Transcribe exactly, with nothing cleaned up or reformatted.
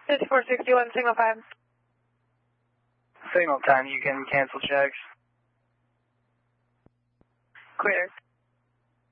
fifty-four sixty-one, signal five. Signal ten, you can cancel checks. Clear.